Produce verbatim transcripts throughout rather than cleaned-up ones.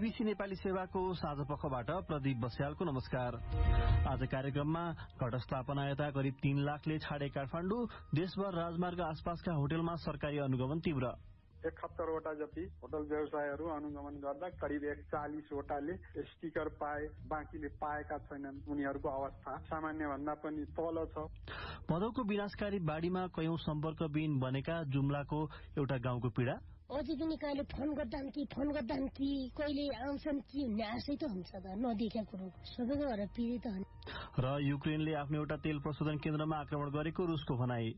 BBC Nepali सेवाको साँझपखबाट प्रदीप बस्यालको नमस्कार। आज कार्यक्रममा घटस्थापना यता करिब तीन लाखले छाडे काठमाडौँ, देशभर राजमार्ग आसपासका होटलमा सरकारी अनुगमन तीव्र। एकहत्तरवटा जति होटल व्यवसायहरू अनुगमन गर्दा करिब एकचालिसवटाले स्टिकर पाए, बाँकीले पाएका छैनन्। उनीहरूको अवस्था सामान्य भन्दा पनि तल छ। भदौको विनाशकारी बाढीमा कयौं सम्पर्कविहीन बनेका जुम्लाको एउटा गाउँको पीडा। अझै पनि कहिले फोन गर्दान् कि फोन गर्दान् कि कहिले आउँछन् कि भन्ने आशै त हुन्छ त, नदेखेको कुरो सबैको घर पीडित हुन्। र युक्रेनले आफ्नो एउटा तेल प्रशोधन केन्द्रमा आक्रमण गरेको रुसको भनाई।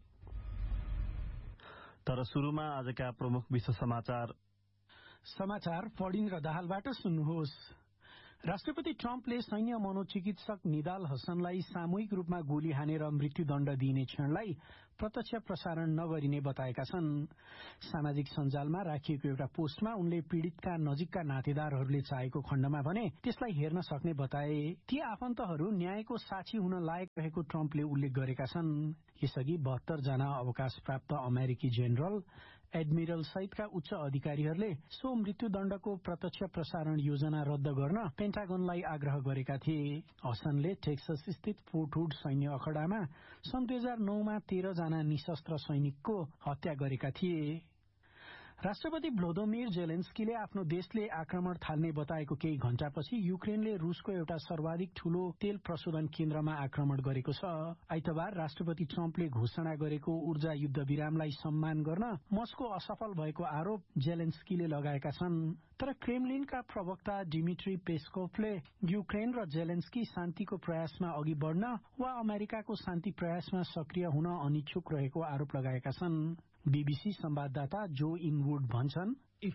तर सुरुमा आजका प्रमुख विश्व समाचार समाचार फडिङ र दाहालबाट सुन्नुहोस्। राष्ट्रपति ट्रम्पले सैन्य मनोचिकित्सक निदाल हसनलाई सामूहिक रूपमा गोली हानेर मृत्युदण्ड दिइने क्षणलाई प्रत्यक्ष प्रसारण नगरिने बताएका छन्। सामाजिक सञ्जालमा राखिएको एउटा पोस्टमा उनले पीड़ितका नजिकका नातेदारहरूले चाहेको खण्डमा भने त्यसलाई हेर्न सक्ने बताए। ती आफन्तहरू न्यायको साक्षी हुन लायक रहेको ट्रम्पले उल्लेख गरेका छन्। यसअघि बहत्तर जना अवकाश प्राप्त अमेरिकी जेनरल, एडमिरल सहितका उच्च अधिकारीहरूले सो मृत्युदण्डको प्रत्यक्ष प्रसारण योजना रद्द गर्न पेन्टागनलाई आग्रह गरेका थिए। हसनले टेक्सस स्थित फोर्ट हुड सैन्य अखडामा सन् दुई हजार नौमा तेह्र जना निशस्त्र सैनिकको हत्या गरेका थिए। राष्ट्रपति भ्लोदोमिर जेलेन्स्कीले आफ्नो देशले आक्रमण थाल्ने बताएको केही घण्टापछि युक्रेनले रुसको एउटा सर्वाधिक ठूलो तेल प्रशोधन केन्द्रमा आक्रमण गरेको छ। आइतबार राष्ट्रपति ट्रम्पले घोषणा गरेको ऊर्जा युद्ध विरामलाई सम्मान गर्न मस्को असफल भएको आरोप जेलेन्स्कीले लगाएका छन्। तर क्रेमलिनका प्रवक्ता डिमिट्री पेस्कोभले युक्रेन र जेलेन्स्की शान्तिको प्रयासमा अघि बढ़न वा अमेरिकाको शान्ति प्रयासमा सक्रिय हुन अनिच्छुक रहेको आरोप लगाएका छन्। बीबीसी संवाददाता जो इनवुड भन्छन्,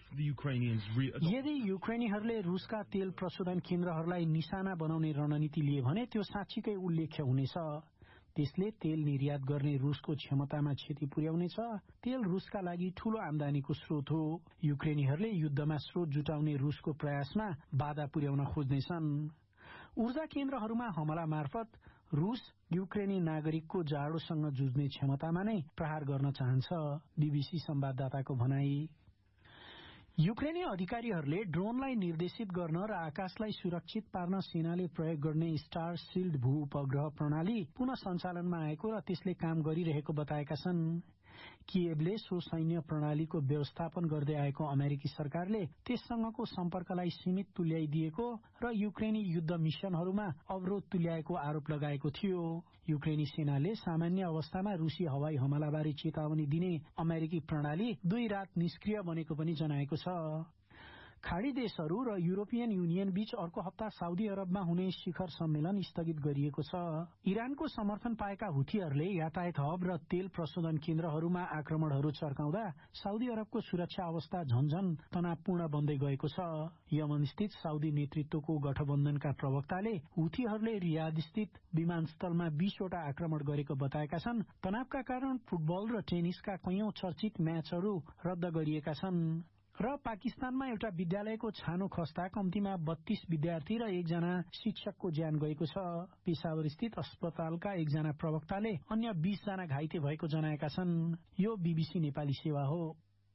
यदि युक्रेनीहरूले रुसका तेल प्रशोधन केन्द्रहरूलाई निशाना बनाउने रणनीति लिए भने त्यो साँच्चीकै उल्लेख्य हुनेछ। त्यसले तेल निर्यात गर्ने रुसको क्षमतामा क्षति पुर्याउनेछ। तेल रुसका लागि ठूलो आमदानीको स्रोत हो। युक्रेनीहरूले युद्धमा स्रोत जुटाउने रुसको प्रयासमा बाधा पुर्याउन खोज्नेछन्। ऊर्जा केन्द्रहरूमा हमला मार्फत रुस युक्रेनी नागरिकको जाडोसँग जुझ्ने क्षमतामा नै प्रहार गर्न चाहन्छ, बीबीसी संवाददाताको भनाई। युक्रेनी अधिकारीहरूले ड्रोनलाई निर्देशित गर्न र आकाशलाई सुरक्षित पार्न सेनाले प्रयोग गर्ने स्टार शिल्ड भू उपग्रह प्रणाली पुनः सञ्चालनमा आएको र त्यसले काम गरिरहेको बताएका छन्। किएभले सो सैन्य प्रणालीको व्यवस्थापन गर्दै आएको अमेरिकी सरकारले त्यससँगको सम्पर्कलाई सीमित तुल्याइदिएको र युक्रेनी युद्ध मिशनहरूमा अवरोध तुल्याएको आरोप लगाएको थियो। युक्रेनी सेनाले सामान्य अवस्थामा रूसी हवाई हमलाबारे चेतावनी दिने अमेरिकी प्रणाली दुई रात निष्क्रिय बनेको पनि जनाएको छ। खाडी देशहरू र युरोपियन युनियन बीच अर्को हप्ता साउदी अरबमा हुने शिखर सम्मेलन स्थगित गरिएको छ। इरानको समर्थन पाएका हुथीहरूले यातायात हब र तेल प्रशोधन केन्द्रहरूमा आक्रमणहरू चर्काउँदा साउदी अरबको सुरक्षा अवस्था झनझन तनावपूर्ण बन्दै गएको छ। यमनस्थित साउदी नेतृत्वको गठबन्धनका प्रवक्ताले हुथीहरूले रियाद स्थित विमानस्थलमा बीसवटा आक्रमण गरेको बताएका छन्। तनावका कारण फुटबल र टेनिसका कैयौं चर्चित म्याचहरू रद्द गरिएका छन्। र पाकिस्तानमा एउटा विद्यालयको छानो खस्दा कम्तीमा बत्तीस विद्यार्थी र एकजना शिक्षकको ज्यान गएको छ। पेशावर स्थित अस्पतालका एकजना प्रवक्ताले अन्य बीस जना घाइते भएको जनाएका छन्। यो बीबीसी नेपाली सेवा हो।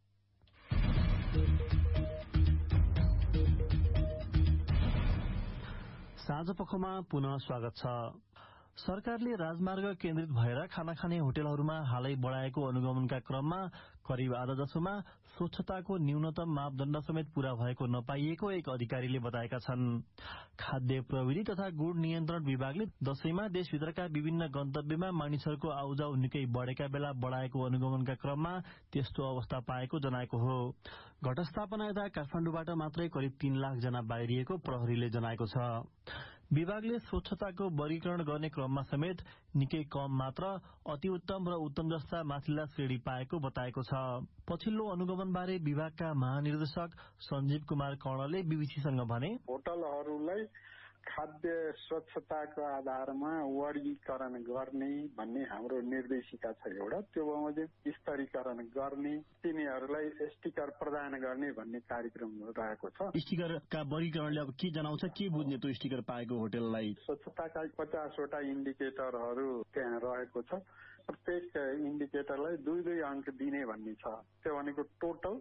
साँझपखमा पुनः स्वागत छ। सरकारले राजमार्ग केन्द्रित भएर खाना खाने होटलहरूमा हालै बढ़ाएको अनुगमनका क्रममा करिब आधा जसोमा स्वच्छताको न्यूनतम मापदण्ड समेत पूरा भएको नपाइएको एक अधिकारीले बताएका छन्। खाद्य प्रविधि तथा गुण नियन्त्रण विभागले दशैंमा देशभित्रका विभिन्न गन्तव्यमा मानिसहरूको आउजाउ निकै बढ़ेका बेला बढ़ाएको अनुगमनका क्रममा त्यस्तो अवस्था पाएको जनाएको हो। घटस्थापना यता काठमाडौँबाट मात्रै करिब तीन लाख जना बाहिरिएको प्रहरीले जनाएको छ। विभागले स्वच्छताको वर्गीकरण गर्ने क्रममा समेत निकै कम मात्र अति उत्तम र उत्तम जस्ता माथिल्ला श्रेणी पाएको बताएको छ। पछिल्लो अनुगमनबारे विभागका महानिर्देशक सञ्जीव कुमार कर्णले बीबीसीसँग भने, होटलहरूलाई खाद्य स्वच्छताको आधारमा वर्गीकरण गर्ने भन्ने हाम्रो निर्देशिका छ एउटा, त्यो बमोजिम स्तरीकरण गर्ने, तिनीहरूलाई स्टिकर प्रदान गर्ने भन्ने कार्यक्रम रहेको छ। स्टिकरका वर्गीकरणले अब के जनाउँछ, के बुझ्ने त्यो स्टिकर पाएको होटललाई? स्वच्छताका पचासवटा इन्डिकेटरहरू त्यहाँ रहेको छ। प्रत्येक इन्डिकेटरलाई दुई दुई अंक दिने भन्ने छ। त्यो भनेको टोटल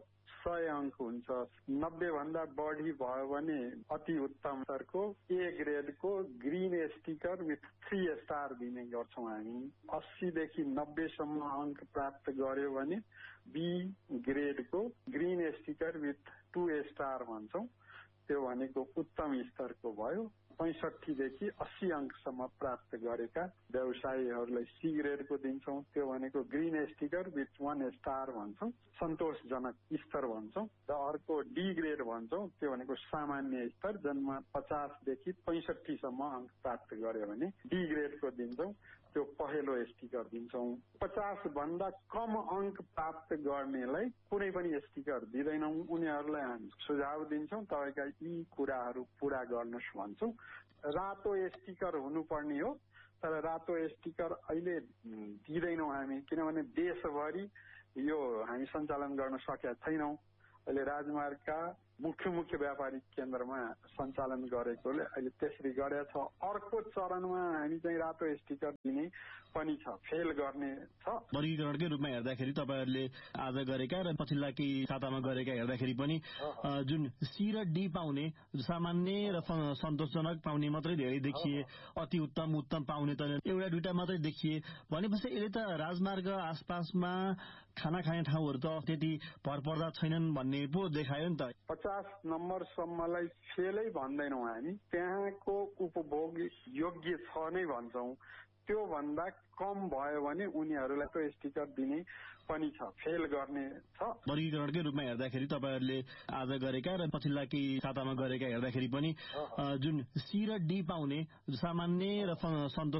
सय अङ्क हुन्छ। नब्बे भन्दा बढी भयो भने अति उत्तम स्तरको ए ग्रेडको green sticker with three star दिने गर्छौँ हामी। अस्सीदेखि नब्बेसम्म अङ्क प्राप्त गर्यो भने be ग्रेडको green sticker with two star भन्छौँ, त्यो भनेको उत्तम स्तरको भयो। पैँसठीदेखि अस्सी अङ्कसम्म प्राप्त गरेका व्यवसायीहरूलाई सी ग्रेडको दिन्छौँ, त्यो भनेको green sticker with one star भन्छौँ, सन्तोषजनक स्तर भन्छौँ। र अर्को डी ग्रेड भन्छौँ, त्यो भनेको सामान्य स्तर, जनमा पचासदेखि पैँसठीसम्म अङ्क प्राप्त गर्यो भने डी ग्रेडको दिन्छौँ, त्यो पहेँलो स्टिकर दिन्छौँ। पचास भन्दा कम अङ्क प्राप्त गर्नेलाई कुनै पनि स्टिकर दिँदैनौँ, उनीहरूलाई हामी सुझाव दिन्छौँ तपाईँका यी कुराहरू पूरा गर्नुहोस् भन्छौँ। रातो स्टिकर हुनुपर्ने हो, तर रातो स्टिकर अहिले दिँदैनौँ हामी, किनभने देशभरि यो हामी सञ्चालन गर्न सकेका छैनौँ। अहिले राजमार्गका मुख्य मुख्य व्यापारिक केन्द्रमा सञ्चालन गरेकोले अहिले त्यसरी गरेका छ। अर्को चरणमा हामी चाहिँ रातो स्टिकर दिने पनि छ, फेल गर्ने छ। वर्गीकरणकै रूपमा हेर्दाखेरि तपाईँहरूले आज गरेका र पछिल्ला केही सातामा गरेका हेर्दाखेरि पनि जुन सी र डी पाउने, सामान्य र सन्तोषजनक पाउने मात्रै धेरै देखिए, अति उत्तम उत्तम पाउने त एउटा दुइटा मात्रै देखिए। भनेपछि यसले त राजमार्ग आसपासमा खाना खाने ठाउँहरू त त्यति भरपर्दा छैनन् भन्ने पो देखायो नि त। पचास नम्बरसम्मलाई फेलै भन्दैनौँ हामी, त्यहाँको उपभोग योग्य छ नै भन्छौँ। त्यो भन्दा कम भयो भने उनीहरूलाई त्यो स्टिकर दिने पनि छ, फेल गर्ने छ। वर्गीकरणकै रूपमा हेर्दाखेरि तपाईँहरूले आज गरेका र पछिल्ला केही सातामा गरेका हेर्दाखेरि पनि जुन सी र डी पाउने, सामान्य र सन्तोष